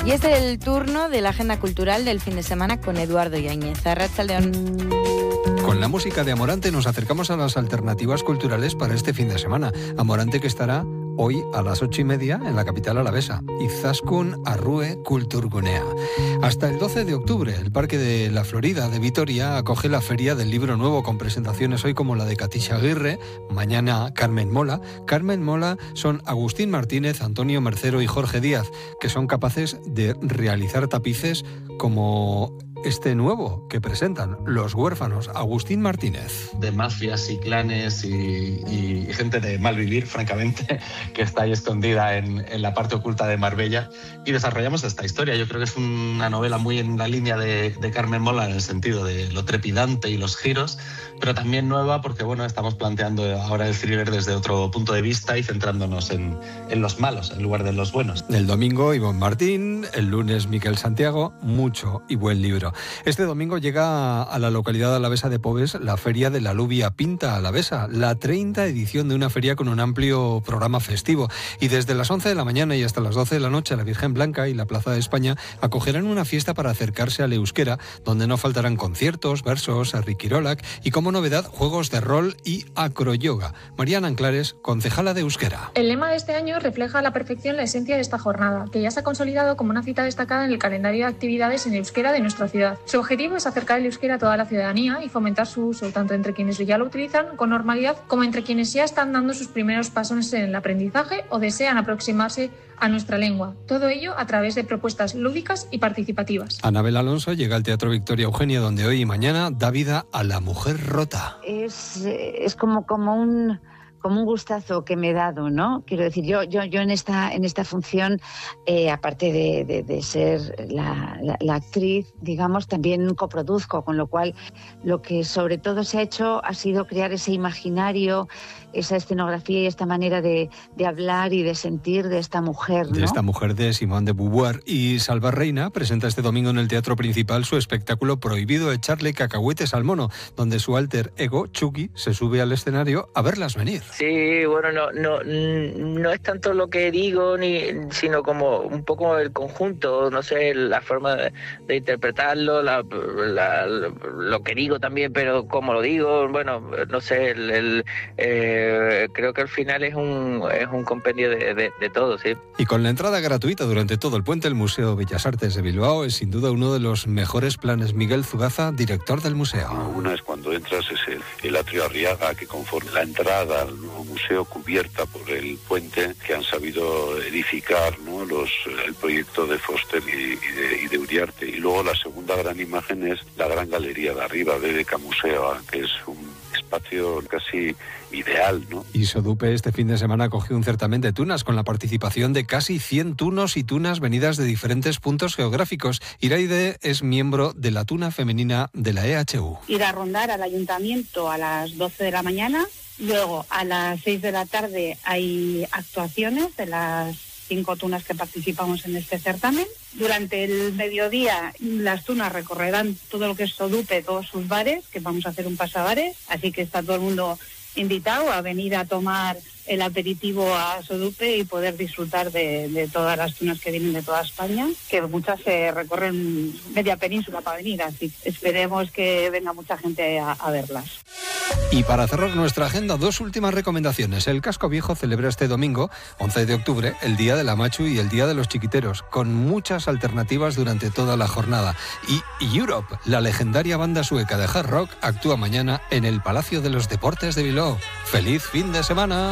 Y es el turno de la agenda cultural del fin de semana con Eduardo Yáñez. Arratsaldeon. Con la música de Amorante nos acercamos a las alternativas culturales para este fin de semana. Amorante que estará hoy a las 8:30 en la capital alavesa. Izaskun Arrue Kulturgunea. Hasta el 12 de octubre, el Parque de la Florida de Vitoria acoge la Feria del Libro Nuevo con presentaciones hoy como la de Katisha Aguirre, mañana Carmen Mola. Carmen Mola son Agustín Martínez, Antonio Mercero y Jorge Díaz, que son capaces de realizar tapices como este nuevo que presentan Los Huérfanos. Agustín Martínez. De mafias y clanes y gente de mal vivir, francamente, que está ahí escondida en la parte oculta de Marbella, y desarrollamos esta historia. Yo creo que es una novela muy en la línea de Carmen Mola, en el sentido de lo trepidante y los giros, pero también nueva porque estamos planteando ahora el thriller desde otro punto de vista y centrándonos en los malos en lugar de los buenos. El domingo Ivonne Martín, el lunes Miquel Santiago, mucho y buen libro. Este domingo llega a la localidad alavesa de Pobes la Feria de la Alubia Pinta Alavesa, la 30ª edición de una feria con un amplio programa festivo. Y desde las 11 de la mañana y hasta las 12 de la noche, la Virgen Blanca y la Plaza de España acogerán una fiesta para acercarse al euskera, donde no faltarán conciertos, versos, riquirolac y, como novedad, juegos de rol y acroyoga. Mariana Anclares, concejala de euskera. El lema de este año refleja a la perfección la esencia de esta jornada, que ya se ha consolidado como una cita destacada en el calendario de actividades en euskera de nuestra ciudad. Su objetivo es acercar el euskera a toda la ciudadanía y fomentar su uso tanto entre quienes ya lo utilizan con normalidad como entre quienes ya están dando sus primeros pasos en el aprendizaje o desean aproximarse a nuestra lengua. Todo ello a través de propuestas lúdicas y participativas. Anabel Alonso llega al Teatro Victoria Eugenia, donde hoy y mañana da vida a La Mujer Rota. Es como un gustazo que me he dado, ¿no? Quiero decir, yo en esta función, aparte de ser la actriz, digamos, también coproduzco, con lo cual lo que sobre todo se ha hecho ha sido crear ese imaginario, esa escenografía y esta manera de hablar y de sentir de esta mujer, ¿no? De esta mujer de Simone de Beauvoir. Y Salva Reina presenta este domingo en el Teatro Principal su espectáculo Prohibido echarle cacahuetes al mono, donde su alter ego, Chucky, se sube al escenario a verlas venir. Sí, no es tanto lo que digo, sino como un poco el conjunto, no sé, la forma de interpretarlo, lo que digo también, pero cómo lo digo, no sé, creo que al final es un compendio de todo, sí. Y con la entrada gratuita durante todo el puente, el Museo Bellas Artes de Bilbao es sin duda uno de los mejores planes. Miguel Zugaza, director del museo. Una es cuando entras, es el atrio Arriaga, que conforme la entrada al nuevo museo cubierta por el puente que han sabido edificar, ¿no? El proyecto de Foster y de Uriarte. Y luego la segunda gran imagen es la gran galería de arriba, BBK Museo, que es un espacio casi ideal, ¿no? Y Sodupe este fin de semana acogió un certamen de tunas con la participación de casi 100 tunos y tunas venidas de diferentes puntos geográficos. Iraide es miembro de la tuna femenina de la EHU. Ir a rondar al ayuntamiento a las 12 de la mañana, luego a las 6 de la tarde hay actuaciones de las 5 tunas que participamos en este certamen. Durante el mediodía las tunas recorrerán todo lo que es Sodupe, todos sus bares, que vamos a hacer un pasabares, así que está todo el mundo invitado a venir a tomar el aperitivo a Sodupe y poder disfrutar de todas las tunas que vienen de toda España, que muchas se recorren media península para venir, así esperemos que venga mucha gente a verlas. Y para cerrar nuestra agenda, 2 últimas recomendaciones. El Casco Viejo celebra este domingo, 11 de octubre, el Día de la Machu y el Día de los Chiquiteros, con muchas alternativas durante toda la jornada. Y Europe, la legendaria banda sueca de hard rock, actúa mañana en el Palacio de los Deportes de Bilbao. ¡Feliz fin de semana!